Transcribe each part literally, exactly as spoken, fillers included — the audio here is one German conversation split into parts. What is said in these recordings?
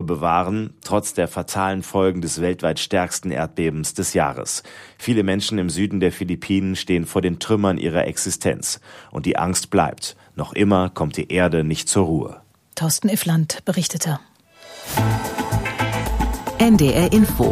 bewahren, trotz der fatalen Folgen des weltweit stärksten Erdbebens des Jahres. Viele Menschen im Süden der Philippinen stehen vor den Trümmern ihrer Existenz. Und die Angst bleibt. Noch immer kommt die Erde nicht zur Ruhe. Thorsten Iffland berichtete. N D R Info.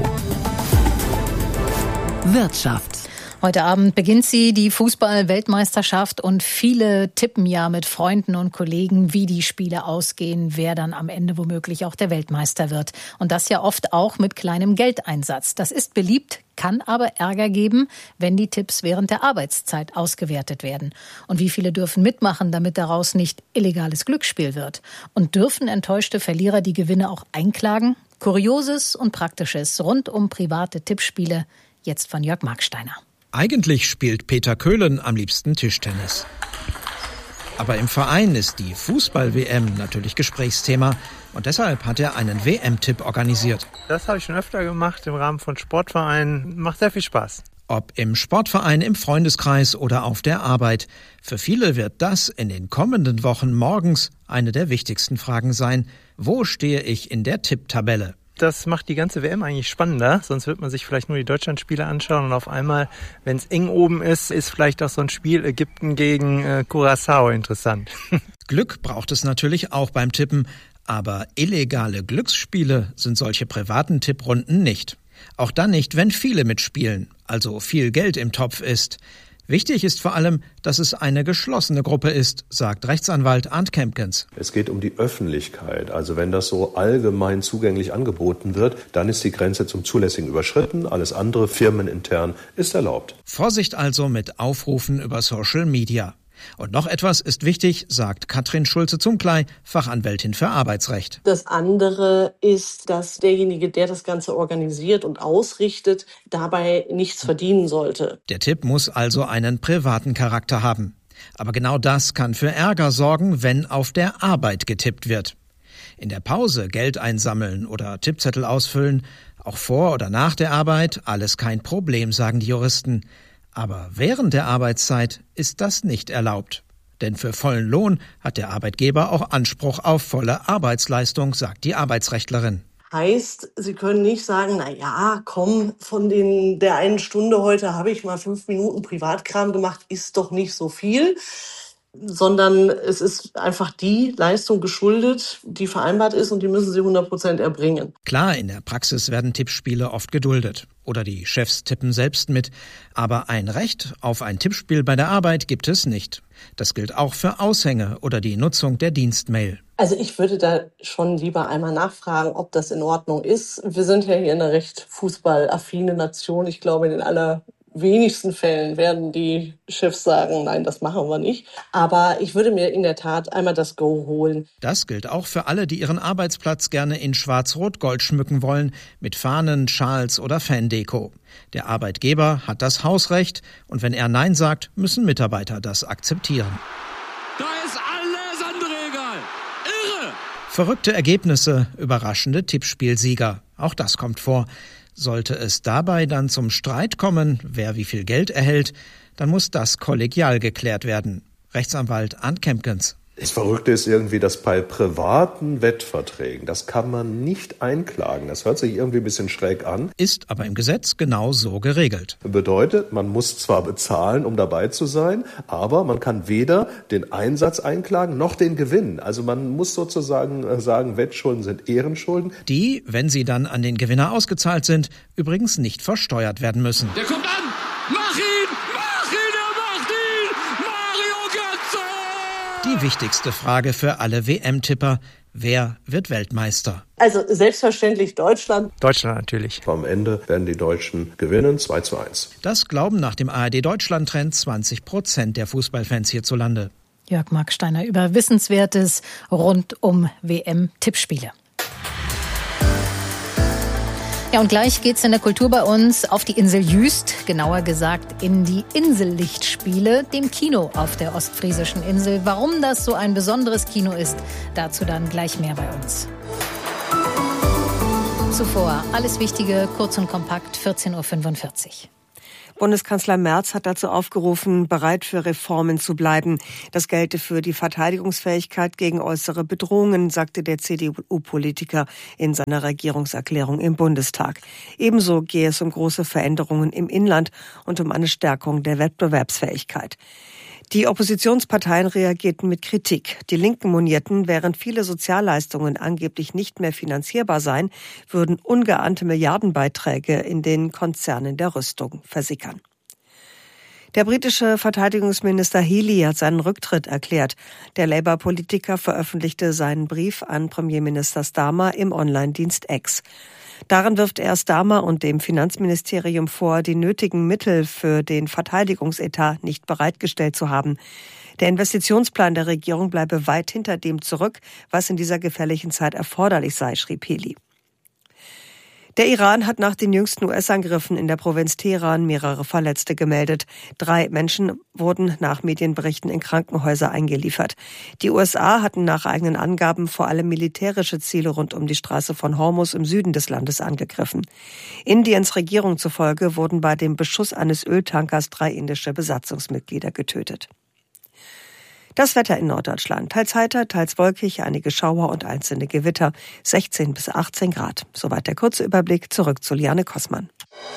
Wirtschaft. Heute Abend beginnt sie, die Fußball-Weltmeisterschaft, und viele tippen ja mit Freunden und Kollegen, wie die Spiele ausgehen, wer dann am Ende womöglich auch der Weltmeister wird. Und das ja oft auch mit kleinem Geldeinsatz. Das ist beliebt, kann aber Ärger geben, wenn die Tipps während der Arbeitszeit ausgewertet werden. Und wie viele dürfen mitmachen, damit daraus nicht illegales Glücksspiel wird? Und dürfen enttäuschte Verlierer die Gewinne auch einklagen? Kurioses und Praktisches rund um private Tippspiele, jetzt von Jörg Marksteiner. Eigentlich spielt Peter Köhlen am liebsten Tischtennis. Aber im Verein ist die Fußball-W M natürlich Gesprächsthema und deshalb hat er einen W M-Tipp organisiert. Das habe ich schon öfter gemacht im Rahmen von Sportvereinen. Macht sehr viel Spaß. Ob im Sportverein, im Freundeskreis oder auf der Arbeit. Für viele wird das in den kommenden Wochen morgens eine der wichtigsten Fragen sein. Wo stehe ich in der Tipptabelle? Das macht die ganze W M eigentlich spannender, sonst wird man sich vielleicht nur die Deutschlandspiele anschauen und auf einmal, wenn es eng oben ist, ist vielleicht auch so ein Spiel Ägypten gegen äh, Curaçao interessant. Glück braucht es natürlich auch beim Tippen, aber illegale Glücksspiele sind solche privaten Tipprunden nicht. Auch dann nicht, wenn viele mitspielen, also viel Geld im Topf ist. Wichtig ist vor allem, dass es eine geschlossene Gruppe ist, sagt Rechtsanwalt Arndt Kempkens. Es geht um die Öffentlichkeit. Also wenn das so allgemein zugänglich angeboten wird, dann ist die Grenze zum Zulässigen überschritten. Alles andere, firmenintern, ist erlaubt. Vorsicht also mit Aufrufen über Social Media. Und noch etwas ist wichtig, sagt Katrin Schulze-Zumkley, Fachanwältin für Arbeitsrecht. Das andere ist, dass derjenige, der das Ganze organisiert und ausrichtet, dabei nichts verdienen sollte. Der Tipp muss also einen privaten Charakter haben. Aber genau das kann für Ärger sorgen, wenn auf der Arbeit getippt wird. In der Pause Geld einsammeln oder Tippzettel ausfüllen, auch vor oder nach der Arbeit, alles kein Problem, sagen die Juristen. Aber während der Arbeitszeit ist das nicht erlaubt. Denn für vollen Lohn hat der Arbeitgeber auch Anspruch auf volle Arbeitsleistung, sagt die Arbeitsrechtlerin. Heißt, Sie können nicht sagen, na ja, komm, von den, der einen Stunde heute habe ich mal fünf Minuten Privatkram gemacht, ist doch nicht so viel. Sondern es ist einfach die Leistung geschuldet, die vereinbart ist, und die müssen Sie hundert Prozent erbringen. Klar, in der Praxis werden Tippspiele oft geduldet. Oder die Chefs tippen selbst mit. Aber ein Recht auf ein Tippspiel bei der Arbeit gibt es nicht. Das gilt auch für Aushänge oder die Nutzung der Dienstmail. Also ich würde da schon lieber einmal nachfragen, ob das in Ordnung ist. Wir sind ja hier eine recht fußballaffine Nation. Ich glaube, in den aller wenigsten Fällen werden die Chefs sagen, nein, das machen wir nicht. Aber ich würde mir in der Tat einmal das Go holen. Das gilt auch für alle, die ihren Arbeitsplatz gerne in Schwarz-Rot-Gold schmücken wollen, mit Fahnen, Schals oder Fandeko. Der Arbeitgeber hat das Hausrecht und wenn er Nein sagt, müssen Mitarbeiter das akzeptieren. Da ist alles andere egal. Irre! Verrückte Ergebnisse, überraschende Tippspielsieger. Auch das kommt vor. Sollte es dabei dann zum Streit kommen, wer wie viel Geld erhält, dann muss das kollegial geklärt werden. Rechtsanwalt Arndt Kempkens. Das Verrückte ist irgendwie, dass bei privaten Wettverträgen, das kann man nicht einklagen. Das hört sich irgendwie ein bisschen schräg an. Ist aber im Gesetz genau so geregelt. Bedeutet, man muss zwar bezahlen, um dabei zu sein, aber man kann weder den Einsatz einklagen noch den Gewinn. Also man muss sozusagen sagen, Wettschulden sind Ehrenschulden. Die, wenn sie dann an den Gewinner ausgezahlt sind, übrigens nicht versteuert werden müssen. Der kommt an! Mach ihn! Mach ihn! Er macht ihn! Mario Götze! Die wichtigste Frage für alle W M-Tipper: Wer wird Weltmeister? Also selbstverständlich Deutschland. Deutschland natürlich. Am Ende werden die Deutschen gewinnen, zwei zu eins. Das glauben nach dem A R D-Deutschland-Trend zwanzig Prozent der Fußballfans hierzulande. Jörg Marksteiner über Wissenswertes rund um W M-Tippspiele. Ja, und gleich geht's in der Kultur bei uns auf die Insel Jüst, genauer gesagt in die Insellichtspiele, dem Kino auf der ostfriesischen Insel. Warum das so ein besonderes Kino ist, dazu dann gleich mehr bei uns. Zuvor alles Wichtige, kurz und kompakt, vierzehn Uhr fünfundvierzig. Bundeskanzler Merz hat dazu aufgerufen, bereit für Reformen zu bleiben. Das gelte für die Verteidigungsfähigkeit gegen äußere Bedrohungen, sagte der C D U-Politiker in seiner Regierungserklärung im Bundestag. Ebenso gehe es um große Veränderungen im Inland und um eine Stärkung der Wettbewerbsfähigkeit. Die Oppositionsparteien reagierten mit Kritik. Die Linken monierten, während viele Sozialleistungen angeblich nicht mehr finanzierbar seien, würden ungeahnte Milliardenbeiträge in den Konzernen der Rüstung versickern. Der britische Verteidigungsminister Healey hat seinen Rücktritt erklärt. Der Labour-Politiker veröffentlichte seinen Brief an Premierminister Starmer im Online-Dienst X. Darin wirft er Starmer und dem Finanzministerium vor, die nötigen Mittel für den Verteidigungsetat nicht bereitgestellt zu haben. Der Investitionsplan der Regierung bleibe weit hinter dem zurück, was in dieser gefährlichen Zeit erforderlich sei, schrieb Healey. Der Iran hat nach den jüngsten U S-Angriffen in der Provinz Teheran mehrere Verletzte gemeldet. Drei Menschen wurden nach Medienberichten in Krankenhäuser eingeliefert. Die U S A hatten nach eigenen Angaben vor allem militärische Ziele rund um die Straße von Hormuz im Süden des Landes angegriffen. Indiens Regierung zufolge wurden bei dem Beschuss eines Öltankers drei indische Besatzungsmitglieder getötet. Das Wetter in Norddeutschland. Teils heiter, teils wolkig, einige Schauer und einzelne Gewitter. sechzehn bis achtzehn Grad. Soweit der kurze Überblick. Zurück zu Liane Kossmann.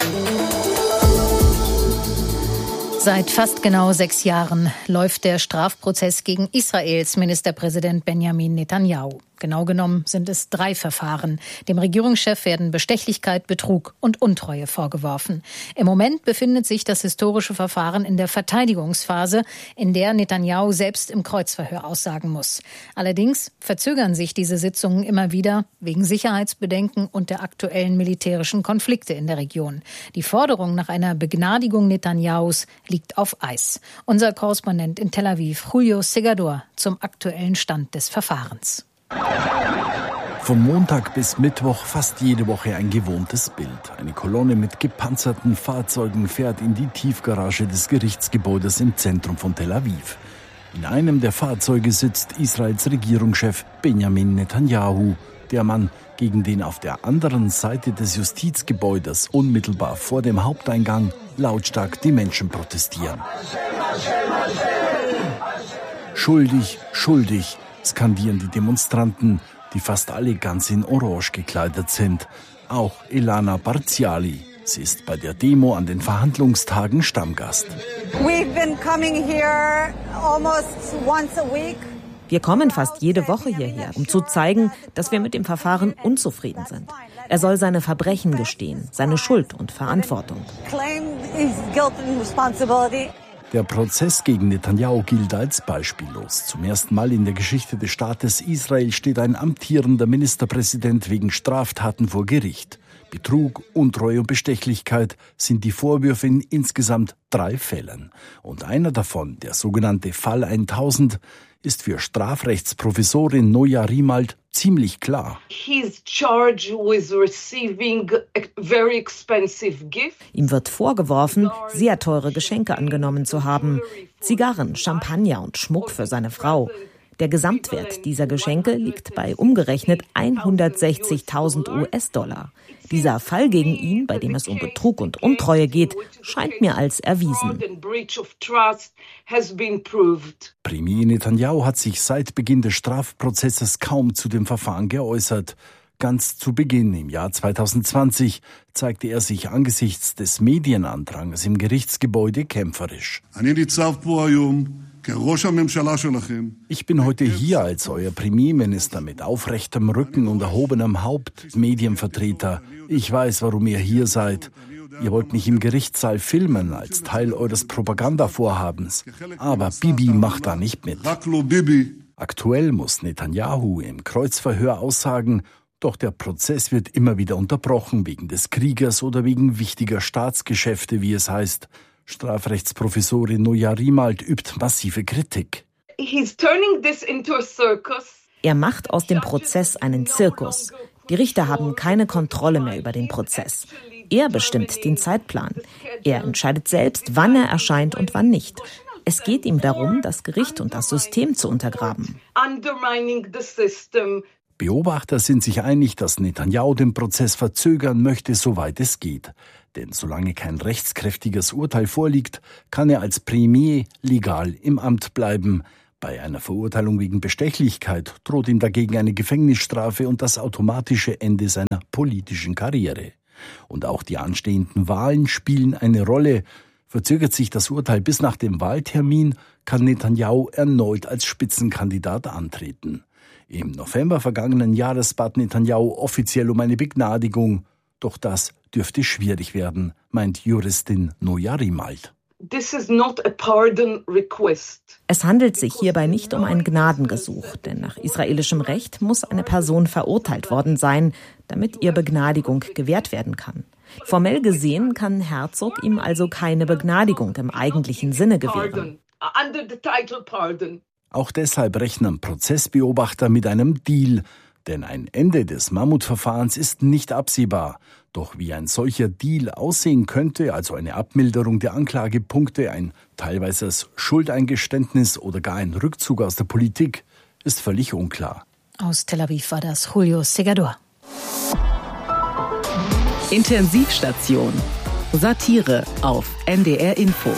Seit fast genau sechs Jahren läuft der Strafprozess gegen Israels Ministerpräsident Benjamin Netanyahu. Genau genommen sind es drei Verfahren. Dem Regierungschef werden Bestechlichkeit, Betrug und Untreue vorgeworfen. Im Moment befindet sich das historische Verfahren in der Verteidigungsphase, in der Netanyahu selbst im Kreuzverhör aussagen muss. Allerdings verzögern sich diese Sitzungen immer wieder wegen Sicherheitsbedenken und der aktuellen militärischen Konflikte in der Region. Die Forderung nach einer Begnadigung Netanyahus liegt auf Eis. Unser Korrespondent in Tel Aviv, Julio Segador, zum aktuellen Stand des Verfahrens. Von Montag bis Mittwoch fast jede Woche ein gewohntes Bild. Eine Kolonne mit gepanzerten Fahrzeugen fährt in die Tiefgarage des Gerichtsgebäudes im Zentrum von Tel Aviv. In einem der Fahrzeuge sitzt Israels Regierungschef Benjamin Netanyahu, der Mann, gegen den auf der anderen Seite des Justizgebäudes unmittelbar vor dem Haupteingang lautstark die Menschen protestieren. Schuldig, schuldig, skandieren die Demonstranten, die fast alle ganz in Orange gekleidet sind. Auch Elana Barziali. Sie ist bei der Demo an den Verhandlungstagen Stammgast. We've been coming here almost once a week. Wir kommen fast jede Woche hierher, um zu zeigen, dass wir mit dem Verfahren unzufrieden sind. Er soll seine Verbrechen gestehen, seine Schuld und Verantwortung. Der Prozess gegen Netanyahu gilt als beispiellos. Zum ersten Mal in der Geschichte des Staates Israel steht ein amtierender Ministerpräsident wegen Straftaten vor Gericht. Betrug, Untreue und Bestechlichkeit sind die Vorwürfe in insgesamt drei Fällen. Und einer davon, der sogenannte Fall tausend, ist für Strafrechtsprofessorin Noja Rimald ziemlich klar. Ihm wird vorgeworfen, sehr teure Geschenke angenommen zu haben. Zigarren, Champagner und Schmuck für seine Frau. Der Gesamtwert dieser Geschenke liegt bei umgerechnet hundertsechzigtausend U S-Dollar. Dieser Fall gegen ihn, bei dem es um Betrug und Untreue geht, scheint mir als erwiesen. Premier Netanyahu hat sich seit Beginn des Strafprozesses kaum zu dem Verfahren geäußert. Ganz zu Beginn im Jahr zweitausendzwanzig zeigte er sich angesichts des Medienandrangs im Gerichtsgebäude kämpferisch. Ich bin heute hier als euer Premierminister mit aufrechtem Rücken und erhobenem Haupt, Medienvertreter. Ich weiß, warum ihr hier seid. Ihr wollt mich im Gerichtssaal filmen als Teil eures Propagandavorhabens. Aber Bibi macht da nicht mit. Aktuell muss Netanyahu im Kreuzverhör aussagen, doch der Prozess wird immer wieder unterbrochen wegen des Krieges oder wegen wichtiger Staatsgeschäfte, wie es heißt. Strafrechtsprofessorin Noja Rimald übt massive Kritik. Er macht aus dem Prozess einen Zirkus. Die Richter haben keine Kontrolle mehr über den Prozess. Er bestimmt den Zeitplan. Er entscheidet selbst, wann er erscheint und wann nicht. Es geht ihm darum, das Gericht und das System zu untergraben. Beobachter sind sich einig, dass Netanjahu den Prozess verzögern möchte, soweit es geht. Denn solange kein rechtskräftiges Urteil vorliegt, kann er als Premier legal im Amt bleiben. Bei einer Verurteilung wegen Bestechlichkeit droht ihm dagegen eine Gefängnisstrafe und das automatische Ende seiner politischen Karriere. Und auch die anstehenden Wahlen spielen eine Rolle. Verzögert sich das Urteil bis nach dem Wahltermin, kann Netanjahu erneut als Spitzenkandidat antreten. Im November vergangenen Jahres bat Netanjahu offiziell um eine Begnadigung. Doch das dürfte schwierig werden, meint Juristin Noja Rimald. This is not a pardon request. Es handelt sich hierbei nicht um ein Gnadengesuch, denn nach israelischem Recht muss eine Person verurteilt worden sein, damit ihr Begnadigung gewährt werden kann. Formell gesehen kann Herzog ihm also keine Begnadigung im eigentlichen Sinne gewähren. Auch deshalb rechnen Prozessbeobachter mit einem Deal, denn ein Ende des Mammutverfahrens ist nicht absehbar. Doch wie ein solcher Deal aussehen könnte, also eine Abmilderung der Anklagepunkte, ein teilweises Schuldeingeständnis oder gar ein Rückzug aus der Politik, ist völlig unklar. Aus Tel Aviv war das Julio Segador. Intensivstation. Satire auf N D R Info.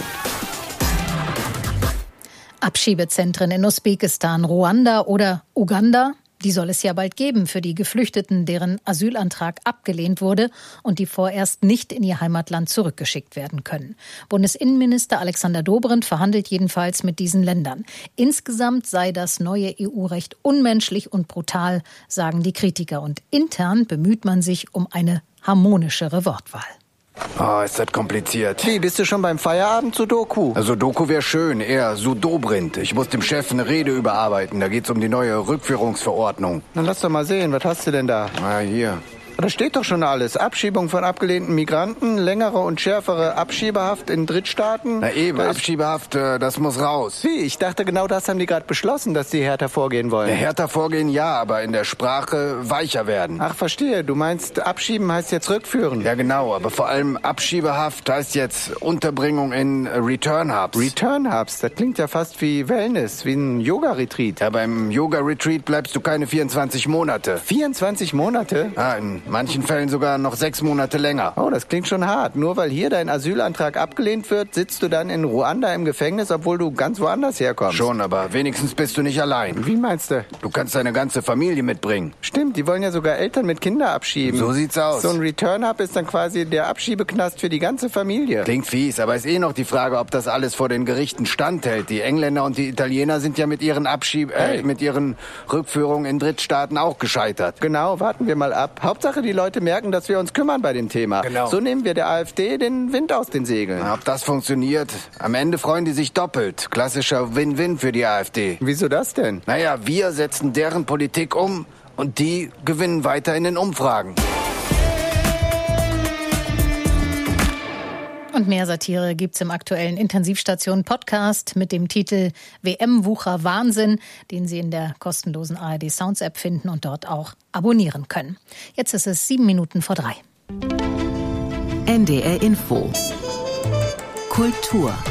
Abschiebezentren in Usbekistan, Ruanda oder Uganda, die soll es ja bald geben für die Geflüchteten, deren Asylantrag abgelehnt wurde und die vorerst nicht in ihr Heimatland zurückgeschickt werden können. Bundesinnenminister Alexander Dobrindt verhandelt jedenfalls mit diesen Ländern. Insgesamt sei das neue E U-Recht unmenschlich und brutal, sagen die Kritiker. Und intern bemüht man sich um eine harmonischere Wortwahl. Oh, ist das kompliziert. Wie, bist du schon beim Feierabend Sudoku? Also Doku wäre schön, eher Sudobrindt. Ich muss dem Chef eine Rede überarbeiten. Da geht's um die neue Rückführungsverordnung. Dann lass doch mal sehen, was hast du denn da? Na, hier. Da steht doch schon alles. Abschiebung von abgelehnten Migranten, längere und schärfere Abschiebehaft in Drittstaaten. Na eben, das Abschiebehaft, äh, das muss raus. Wie? Ich dachte, genau das haben die gerade beschlossen, dass die härter vorgehen wollen. Ja, härter vorgehen, ja, aber in der Sprache weicher werden. Ach, verstehe. Du meinst, abschieben heißt jetzt rückführen. Ja, genau. Aber vor allem Abschiebehaft heißt jetzt Unterbringung in Return Hubs. Return Hubs? Das klingt ja fast wie Wellness, wie ein Yoga-Retreat. Ja, beim Yoga-Retreat bleibst du keine vierundzwanzig Monate. vierundzwanzig Monate? Ah, in manchen Fällen sogar noch sechs Monate länger. Oh, das klingt schon hart. Nur weil hier dein Asylantrag abgelehnt wird, sitzt du dann in Ruanda im Gefängnis, obwohl du ganz woanders herkommst. Schon, aber wenigstens bist du nicht allein. Wie meinst du? Du kannst deine ganze Familie mitbringen. Stimmt, die wollen ja sogar Eltern mit Kindern abschieben. So sieht's aus. So ein Return-Hub ist dann quasi der Abschiebeknast für die ganze Familie. Klingt fies, aber ist eh noch die Frage, ob das alles vor den Gerichten standhält. Die Engländer und die Italiener sind ja mit ihren Abschieb... Äh, hey. mit ihren Rückführungen in Drittstaaten auch gescheitert. Genau, warten wir mal ab. Hauptsache, die Leute merken, dass wir uns kümmern bei dem Thema. Genau. So nehmen wir der AfD den Wind aus den Segeln. Na, ob das funktioniert? Am Ende freuen die sich doppelt. Klassischer Win-Win für die AfD. Wieso das denn? Naja, wir setzen deren Politik um und die gewinnen weiter in den Umfragen. Und mehr Satire gibt's im aktuellen Intensivstation-Podcast mit dem Titel W M-Wucher Wahnsinn, den Sie in der kostenlosen A R D Sounds App finden und dort auch abonnieren können. Jetzt ist es sieben Minuten vor drei. N D R Info. Kultur.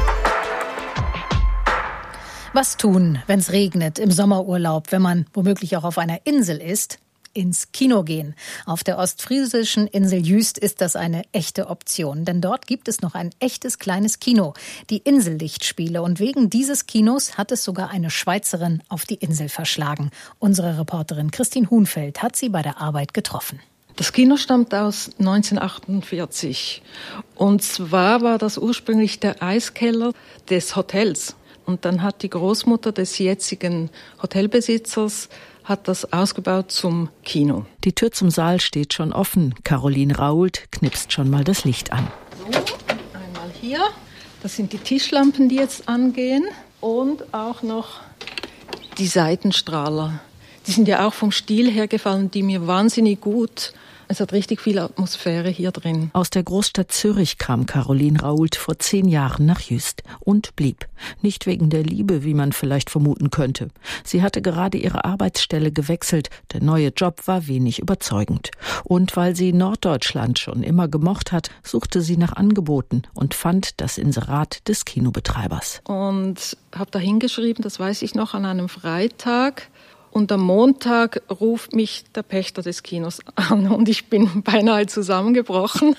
Was tun, wenn es regnet im Sommerurlaub, wenn man womöglich auch auf einer Insel ist? Ins Kino gehen. Auf der ostfriesischen Insel Jüst ist das eine echte Option, denn dort gibt es noch ein echtes kleines Kino, die Insellichtspiele. Und wegen dieses Kinos hat es sogar eine Schweizerin auf die Insel verschlagen. Unsere Reporterin Christine Huhnfeld hat sie bei der Arbeit getroffen. Das Kino stammt aus neunzehnhundertachtundvierzig. Und zwar war das ursprünglich der Eiskeller des Hotels. Und dann hat die Großmutter des jetzigen Hotelbesitzers hat das ausgebaut zum Kino. Die Tür zum Saal steht schon offen. Caroline Rault knipst schon mal das Licht an. So, einmal hier. Das sind die Tischlampen, die jetzt angehen. Und auch noch die Seitenstrahler. Die sind ja auch vom Stil her gefallen, die mir wahnsinnig gut. Es hat richtig viel Atmosphäre hier drin. Aus der Großstadt Zürich kam Caroline Rault vor zehn Jahren nach Jüst und blieb. Nicht wegen der Liebe, wie man vielleicht vermuten könnte. Sie hatte gerade ihre Arbeitsstelle gewechselt. Der neue Job war wenig überzeugend. Und weil sie Norddeutschland schon immer gemocht hat, suchte sie nach Angeboten und fand das Inserat des Kinobetreibers. Und habe da hingeschrieben, das weiß ich noch, an einem Freitag. Und am Montag ruft mich der Pächter des Kinos an und ich bin beinahe zusammengebrochen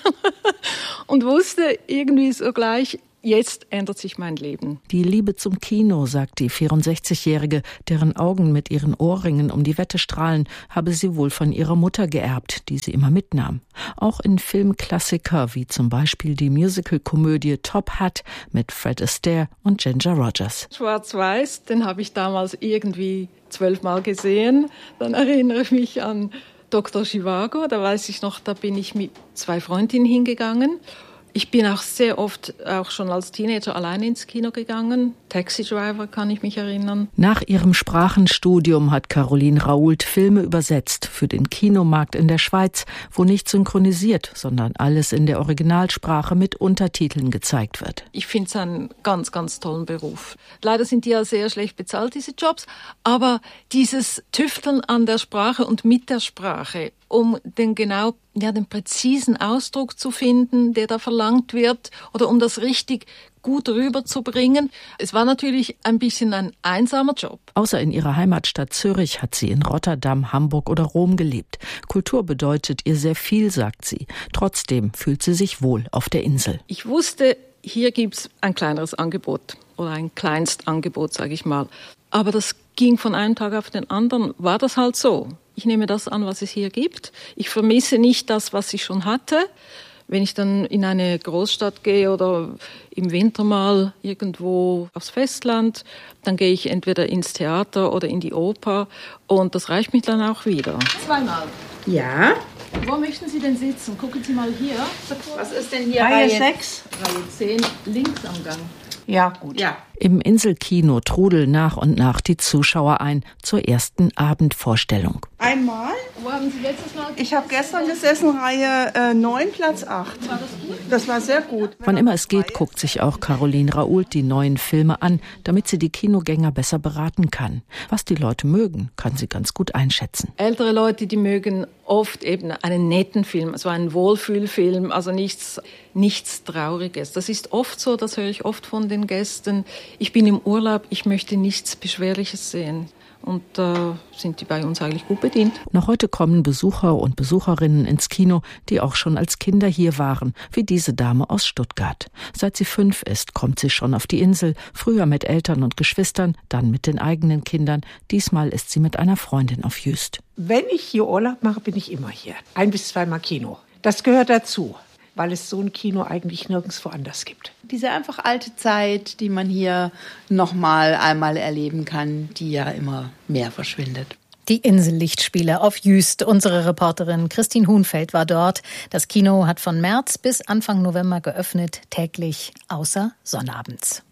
und wusste irgendwie so gleich, jetzt ändert sich mein Leben. Die Liebe zum Kino, sagt die vierundsechzigjährige, deren Augen mit ihren Ohrringen um die Wette strahlen, habe sie wohl von ihrer Mutter geerbt, die sie immer mitnahm. Auch in Filmklassiker wie zum Beispiel die Musical-Komödie Top Hat mit Fred Astaire und Ginger Rogers. Schwarz-Weiß, den habe ich damals irgendwie zwölfmal gesehen. Dann erinnere ich mich an Doktor Zhivago, da weiß ich noch, da bin ich mit zwei Freundinnen hingegangen. Ich bin auch sehr oft, auch schon als Teenager, alleine ins Kino gegangen. Taxi Driver kann ich mich erinnern. Nach ihrem Sprachenstudium hat Caroline Raoult Filme übersetzt für den Kinomarkt in der Schweiz, wo nicht synchronisiert, sondern alles in der Originalsprache mit Untertiteln gezeigt wird. Ich finde es einen ganz, ganz tollen Beruf. Leider sind die ja sehr schlecht bezahlt, diese Jobs, aber dieses Tüfteln an der Sprache und mit der Sprache, um den genau, ja, den präzisen Ausdruck zu finden, der da verlangt wird, oder um das richtig gut rüberzubringen. Es war natürlich ein bisschen ein einsamer Job. Außer in ihrer Heimatstadt Zürich hat sie in Rotterdam, Hamburg oder Rom gelebt. Kultur bedeutet ihr sehr viel, sagt sie. Trotzdem fühlt sie sich wohl auf der Insel. Ich wusste, hier gibt's ein kleineres Angebot oder ein Kleinstangebot, sage ich mal. Aber das ging von einem Tag auf den anderen, war das halt so. Ich nehme das an, was es hier gibt. Ich vermisse nicht das, was ich schon hatte. Wenn ich dann in eine Großstadt gehe oder im Winter mal irgendwo aufs Festland, dann gehe ich entweder ins Theater oder in die Oper und das reicht mir dann auch wieder. Zweimal. Ja. Wo möchten Sie denn sitzen? Gucken Sie mal hier. Was ist denn hier? Reihe sechs? Reihe zehn, links am Gang. Ja, gut. Ja. Im Inselkino trudeln nach und nach die Zuschauer ein zur ersten Abendvorstellung. Einmal. Wo haben Sie letztes Mal? Ich habe gestern gesessen, Reihe äh, neun, Platz acht. War das gut? Das war sehr gut. Wann immer es geht, guckt sich auch Caroline Raoult die neuen Filme an, damit sie die Kinogänger besser beraten kann. Was die Leute mögen, kann sie ganz gut einschätzen. Ältere Leute, die mögen oft eben einen netten Film, also einen Wohlfühlfilm, also nichts, nichts Trauriges. Das ist oft so, das höre ich oft von den Gästen. Ich bin im Urlaub, ich möchte nichts Beschwerliches sehen. Und da äh, sind die bei uns eigentlich gut bedient. Noch heute kommen Besucher und Besucherinnen ins Kino, die auch schon als Kinder hier waren, wie diese Dame aus Stuttgart. Seit sie fünf ist, kommt sie schon auf die Insel, früher mit Eltern und Geschwistern, dann mit den eigenen Kindern. Diesmal ist sie mit einer Freundin auf Jüst. Wenn ich hier Urlaub mache, bin ich immer hier. Ein bis zweimal Kino. Das gehört dazu, weil es so ein Kino eigentlich nirgendwo anders gibt. Diese einfach alte Zeit, die man hier noch mal einmal erleben kann, die ja immer mehr verschwindet. Die Insellichtspiele auf Jüst. Unsere Reporterin Christine Huhnfeld war dort. Das Kino hat von März bis Anfang November geöffnet, täglich außer sonnabends.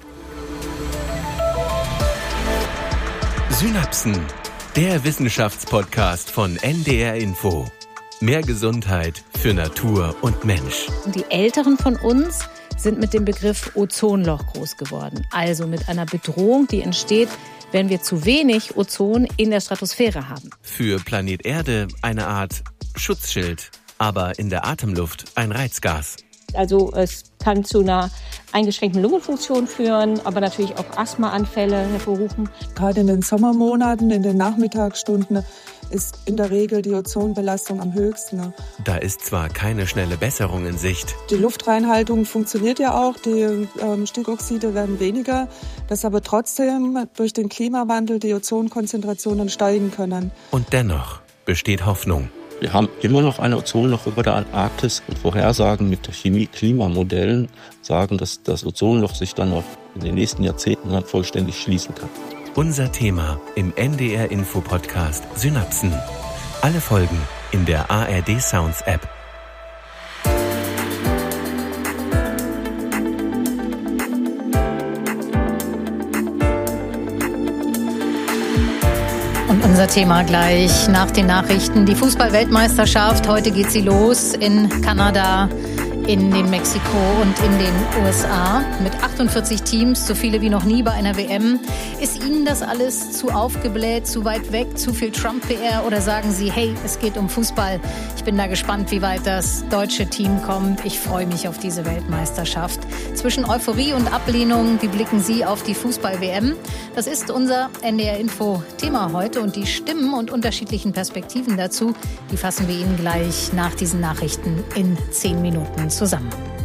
Synapsen, der Wissenschaftspodcast von N D R Info. Mehr Gesundheit für Natur und Mensch. Die Älteren von uns sind mit dem Begriff Ozonloch groß geworden. Also mit einer Bedrohung, die entsteht, wenn wir zu wenig Ozon in der Stratosphäre haben. Für Planet Erde eine Art Schutzschild, aber in der Atemluft ein Reizgas. Also es kann zu einer eingeschränkten Lungenfunktion führen, aber natürlich auch Asthmaanfälle hervorrufen. Gerade in den Sommermonaten, in den Nachmittagsstunden, ist in der Regel die Ozonbelastung am höchsten. Da ist zwar keine schnelle Besserung in Sicht. Die Luftreinhaltung funktioniert ja auch, die ähm, Stickoxide werden weniger, dass aber trotzdem durch den Klimawandel die Ozonkonzentrationen steigen können. Und dennoch besteht Hoffnung. Wir haben immer noch ein Ozonloch über der Antarktis und Vorhersagen mit Chemie-Klimamodellen sagen, dass das Ozonloch sich dann auch in den nächsten Jahrzehnten dann vollständig schließen kann. Unser Thema im N D R Info Podcast Synapsen. Alle Folgen in der A R D Sounds App. Und unser Thema gleich nach den Nachrichten. Die Fußball-Weltmeisterschaft, heute geht sie los in Kanada. in dem Mexiko und in den U S A mit achtundvierzig Teams, so viele wie noch nie bei einer W M. Ist Ihnen das alles zu aufgebläht, zu weit weg, zu viel Trump-P R oder sagen Sie, hey, es geht um Fußball. Ich bin da gespannt, wie weit das deutsche Team kommt. Ich freue mich auf diese Weltmeisterschaft. Zwischen Euphorie und Ablehnung, wie blicken Sie auf die Fußball-W M? Das ist unser N D R-Info-Thema heute und die Stimmen und unterschiedlichen Perspektiven dazu, die fassen wir Ihnen gleich nach diesen Nachrichten in zehn Minuten zusammen.